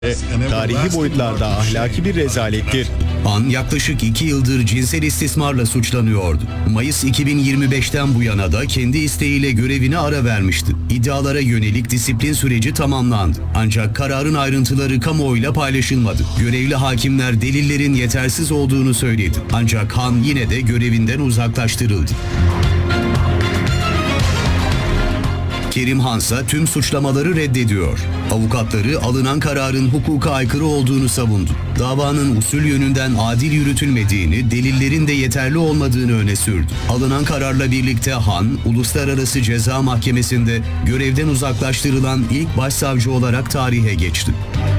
Tarihi boyutlarda ahlaki bir rezalettir. Han yaklaşık 2 yıldır cinsel istismarla suçlanıyordu. Mayıs 2025'ten bu yana da kendi isteğiyle görevine ara vermişti. İddialara yönelik disiplin süreci tamamlandı. Ancak kararın ayrıntıları kamuoyuyla paylaşılmadı. Görevli hakimler delillerin yetersiz olduğunu söyledi. Ancak Han yine de görevinden uzaklaştırıldı. Kerim Hansa tüm suçlamaları reddediyor. Avukatları alınan kararın hukuka aykırı olduğunu savundu. Davanın usul yönünden adil yürütülmediğini, delillerin de yeterli olmadığını öne sürdü. Alınan kararla birlikte Han, Uluslararası Ceza Mahkemesi'nde görevden uzaklaştırılan ilk başsavcı olarak tarihe geçti.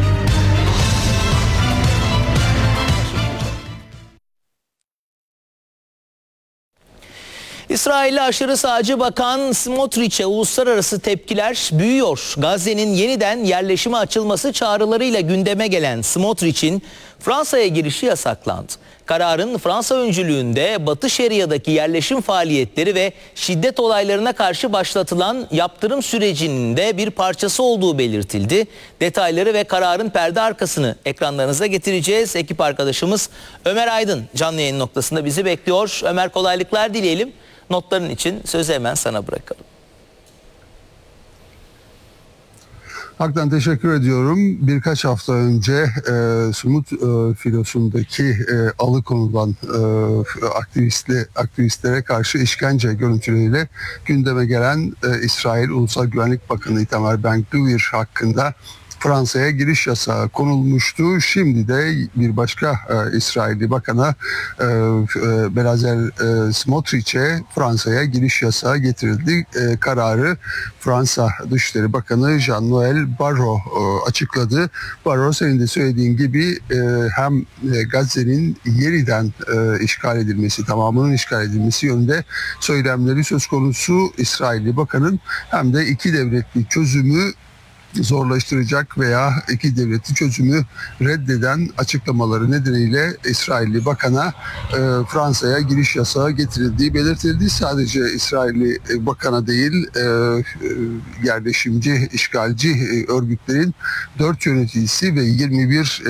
İsrail'li aşırı sağcı bakan Smotrich'e uluslararası tepkiler büyüyor. Gazze'nin yeniden yerleşime açılması çağrılarıyla gündeme gelen Smotrich'in Fransa'ya girişi yasaklandı. Kararın Fransa öncülüğünde Batı Şeria'daki yerleşim faaliyetleri ve şiddet olaylarına karşı başlatılan yaptırım sürecinin de bir parçası olduğu belirtildi. Detayları ve kararın perde arkasını ekranlarınıza getireceğiz. Ekip arkadaşımız Ömer Aydın canlı yayın noktasında bizi bekliyor. Ömer, kolaylıklar dileyelim. Notların için sözü hemen sana bırakalım. Hakikaten teşekkür ediyorum. Birkaç hafta önce Sumut filosundaki alıkonulan aktivistlere karşı işkence görüntüleriyle gündeme gelen İsrail Ulusal Güvenlik Bakanı Itamar Ben-Gvir hakkında Fransa'ya giriş yasağı konulmuştu. Şimdi de bir başka İsrailli bakana Bezalel Smotrich'e Fransa'ya giriş yasağı getirildi. Kararı Fransa Dışişleri Bakanı Jean-Noël Barrot açıkladı. Barrot, senin de söylediğin gibi hem Gazze'nin yeniden işgal edilmesi, tamamının işgal edilmesi yönünde söylemleri söz konusu İsrailli bakanın, hem de iki devletli çözümü zorlaştıracak veya iki devletli çözümü reddeden açıklamaları nedeniyle İsrailli bakana Fransa'ya giriş yasağı getirildiği belirtildi. Sadece İsrailli bakana değil, yerleşimci, işgalci örgütlerin 4 yöneticisi ve 21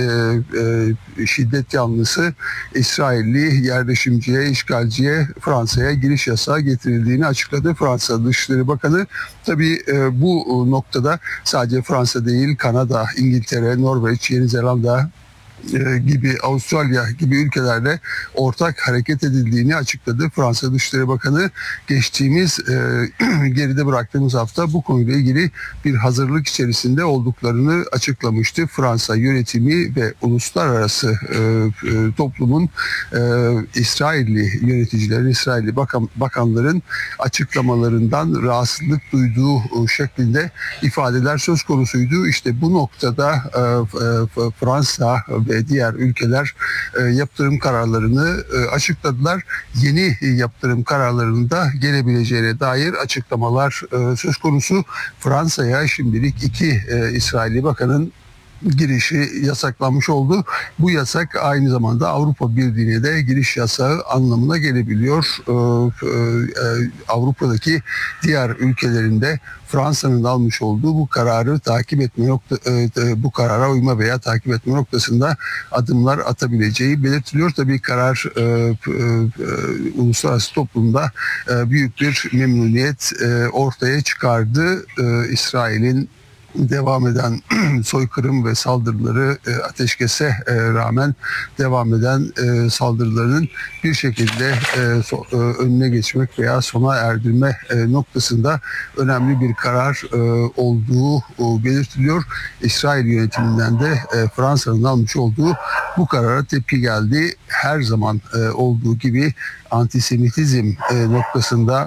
şiddet yanlısı İsrailli yerleşimciye, işgalciye Fransa'ya giriş yasağı getirildiğini açıkladı Fransa Dışişleri Bakanı. Tabii bu noktada sadece Fransa değil, Kanada, İngiltere, Norveç, Yeni Zelanda gibi, Avustralya gibi ülkelerle ortak hareket edildiğini açıkladı. Fransa Dışişleri Bakanı geçtiğimiz geride bıraktığımız hafta bu konuyla ilgili bir hazırlık içerisinde olduklarını açıklamıştı. Fransa yönetimi ve uluslararası toplumun İsrailli yöneticilerin, İsrailli bakanların açıklamalarından rahatsızlık duyduğu şeklinde ifadeler söz konusuydu. İşte bu noktada Fransa ve diğer ülkeler yaptırım kararlarını açıkladılar. Yeni yaptırım kararlarının da gelebileceğine dair açıklamalar söz konusu. Fransa'ya şimdilik iki İsrailli bakanın girişi yasaklanmış oldu. Bu yasak aynı zamanda Avrupa Birliği'ne de giriş yasağı anlamına gelebiliyor. Avrupa'daki diğer ülkelerinde Fransa'nın almış olduğu bu kararı bu karara uyma veya takip etme noktasında adımlar atabileceği belirtiliyor. Tabii karar uluslararası toplumda büyük bir memnuniyet ortaya çıkardı. İsrail'in devam eden soykırım ve saldırıları, ateşkese rağmen devam eden saldırılarının bir şekilde önüne geçmek veya sona erdirme noktasında önemli bir karar olduğu belirtiliyor. İsrail yönetiminden de Fransa'nın almış olduğu bu karara tepki geldi. Her zaman olduğu gibi antisemitizm noktasında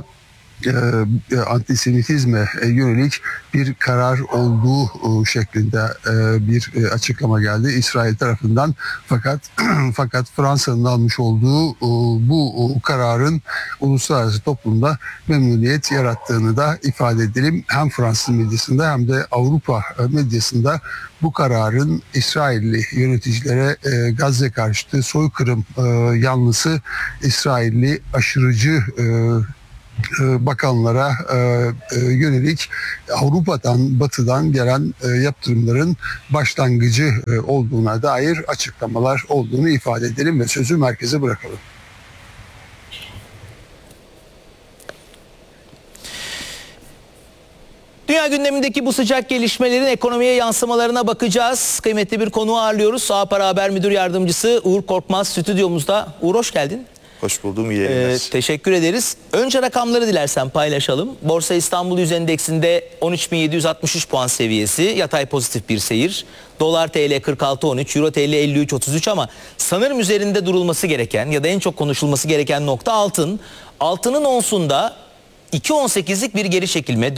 antisemitizme yönelik bir karar olduğu şeklinde bir açıklama geldi İsrail tarafından. Fakat Fransa'nın almış olduğu bu kararın uluslararası toplumda memnuniyet yarattığını da ifade edelim. Hem Fransız medyasında hem de Avrupa medyasında bu kararın İsrailli yöneticilere Gazze karşıtı soykırım yanlısı İsrailli aşırıcı bakanlara yönelik Avrupa'dan, Batı'dan gelen yaptırımların başlangıcı olduğuna dair açıklamalar olduğunu ifade edelim ve sözü merkeze bırakalım. Dünya gündemindeki bu sıcak gelişmelerin ekonomiye yansımalarına bakacağız. Kıymetli bir konuğu ağırlıyoruz. A Para Haber Müdür Yardımcısı Uğur Korkmaz stüdyomuzda. Uğur, hoş geldin. Hoş buldum, iyi yayınlar. Teşekkür ederiz. Önce rakamları dilersen paylaşalım. Borsa İstanbul Yüz Endeksinde 13.763 puan seviyesi, yatay pozitif bir seyir. Dolar TL 46.13, Euro TL 53.33 ama sanırım üzerinde durulması gereken ya da en çok konuşulması gereken nokta altın. Altının onsunda 2.18'lik bir geri çekilme,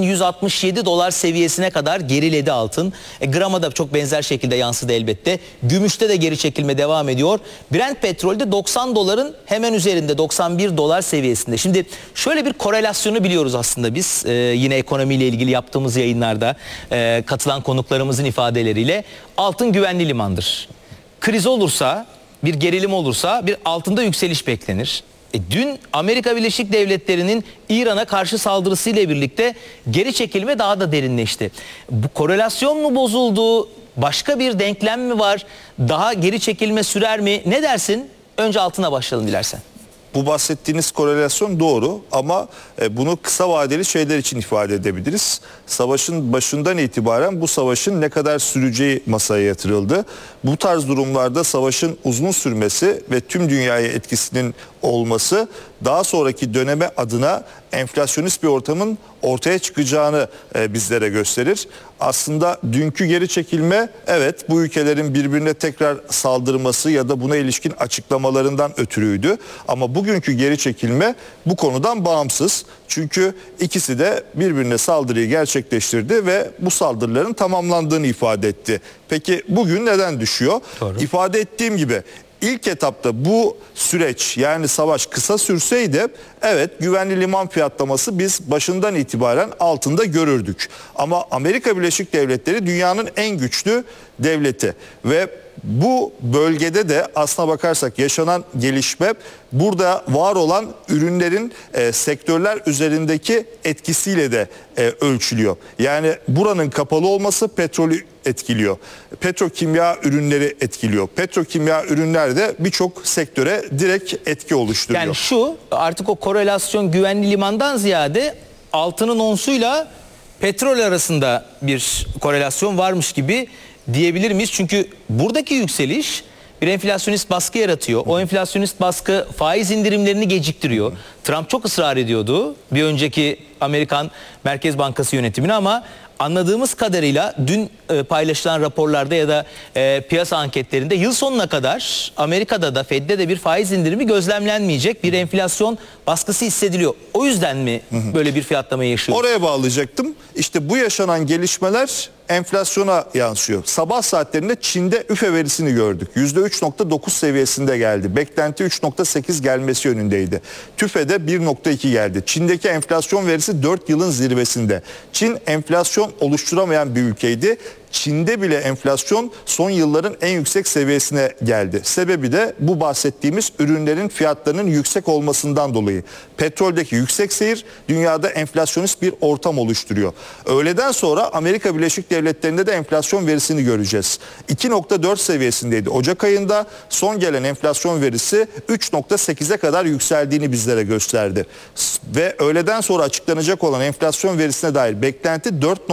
4167 dolar seviyesine kadar geriledi altın. Grama da çok benzer şekilde yansıdı elbette. Gümüşte de geri çekilme devam ediyor. Brent petrolde 90 doların hemen üzerinde, 91 dolar seviyesinde. Şimdi şöyle bir korelasyonu biliyoruz aslında biz. Yine ekonomiyle ilgili yaptığımız yayınlarda katılan konuklarımızın ifadeleriyle altın güvenli limandır. Kriz olursa, bir gerilim olursa bir altında yükseliş beklenir. Dün Amerika Birleşik Devletleri'nin İran'a karşı saldırısıyla birlikte geri çekilme daha da derinleşti. Bu korelasyon mu bozuldu? Başka bir denklem mi var? Daha geri çekilme sürer mi? Ne dersin? Önce altına başlayalım dilersen. Bu bahsettiğiniz korelasyon doğru ama bunu kısa vadeli şeyler için ifade edebiliriz. Savaşın başından itibaren bu savaşın ne kadar süreceği masaya yatırıldı. Bu tarz durumlarda savaşın uzun sürmesi ve tüm dünyaya etkisinin olması daha sonraki döneme adına enflasyonist bir ortamın ortaya çıkacağını bizlere gösterir. Aslında dünkü geri çekilme, evet, bu ülkelerin birbirine tekrar saldırması ya da buna ilişkin açıklamalarından ötürüydü. Ama bugünkü geri çekilme bu konudan bağımsız. Çünkü ikisi de birbirine saldırıyı gerçekleştirdi ve bu saldırıların tamamlandığını ifade etti. Peki bugün neden düşüyor? Doğru. İfade ettiğim gibi İlk etapta bu süreç, yani savaş kısa sürseydi evet, güvenli liman fiyatlaması biz başından itibaren altında görürdük. Ama Amerika Birleşik Devletleri dünyanın en güçlü devleti ve bu bölgede de aslına bakarsak yaşanan gelişme burada var olan ürünlerin sektörler üzerindeki etkisiyle de ölçülüyor. Yani buranın kapalı olması petrolü etkiliyor. Petrokimya ürünleri etkiliyor. Petrokimya ürünler de birçok sektöre direkt etki oluşturuyor. Yani şu, artık o korelasyon güvenli limandan ziyade altının onsuyla petrol arasında bir korelasyon varmış gibi diyebilir miyiz? Çünkü buradaki yükseliş bir enflasyonist baskı yaratıyor. O enflasyonist baskı faiz indirimlerini geciktiriyor. Trump çok ısrar ediyordu bir önceki Amerikan Merkez Bankası yönetimine ama anladığımız kadarıyla dün paylaşılan raporlarda ya da piyasa anketlerinde yıl sonuna kadar Amerika'da da Fed'de de bir faiz indirimi gözlemlenmeyecek, bir enflasyon baskısı hissediliyor. O yüzden mi böyle bir fiyatlamayı yaşıyoruz? Oraya bağlayacaktım. İşte bu yaşanan gelişmeler enflasyona yansıyor. Sabah saatlerinde Çin'de üfe verisini gördük. %3.9 seviyesinde geldi. Beklenti 3.8 gelmesi yönündeydi. TÜFE'de 1.2 geldi. Çin'deki enflasyon verisi 4 yılın zirvesinde. Çin enflasyon oluşturamayan bir ülkeydi. Çin'de bile enflasyon son yılların en yüksek seviyesine geldi. Sebebi de bu bahsettiğimiz ürünlerin fiyatlarının yüksek olmasından dolayı. Petroldeki yüksek seyir dünyada enflasyonist bir ortam oluşturuyor. Öğleden sonra Amerika Birleşik Devletleri'nde de enflasyon verisini göreceğiz. 2.4 seviyesindeydi. Ocak ayında son gelen enflasyon verisi 3.8'e kadar yükseldiğini bizlere gösterdi. Ve öğleden sonra açıklanacak olan enflasyon verisine dair beklenti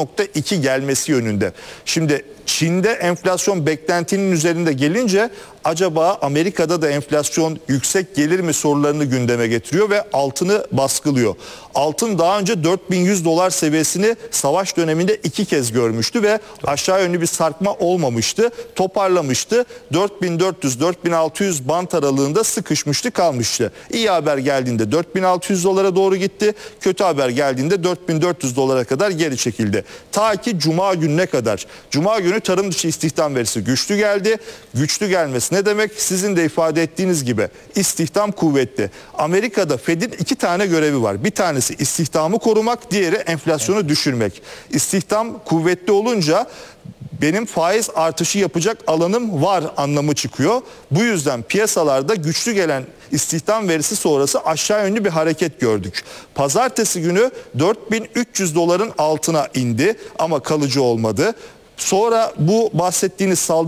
4.2 gelmesi yönünde. Şimdi Çin'de enflasyon beklentinin üzerinde gelince acaba Amerika'da da enflasyon yüksek gelir mi sorularını gündeme getiriyor ve altını baskılıyor. Altın daha önce 4100 dolar seviyesini savaş döneminde 2 kez görmüştü ve aşağı yönlü bir sarkma olmamıştı. Toparlamıştı. 4400-4600 bant aralığında sıkışmıştı, kalmıştı. İyi haber geldiğinde 4600 dolara doğru gitti. Kötü haber geldiğinde 4400 dolara kadar geri çekildi. Ta ki Cuma gününe kadar. Cuma günü tarım dışı istihdam verisi güçlü geldi. Güçlü gelmesi ne demek? Sizin de ifade ettiğiniz gibi istihdam kuvvetli. Amerika'da Fed'in 2 tane görevi var. Bir tanesi istihdamı korumak, diğeri enflasyonu düşürmek. İstihdam kuvvetli olunca benim faiz artışı yapacak alanım var anlamı çıkıyor. Bu yüzden piyasalarda güçlü gelen istihdam verisi sonrası aşağı yönlü bir hareket gördük. Pazartesi günü 4.300 doların altına indi ama kalıcı olmadı. Sonra bu bahsettiğiniz saldırı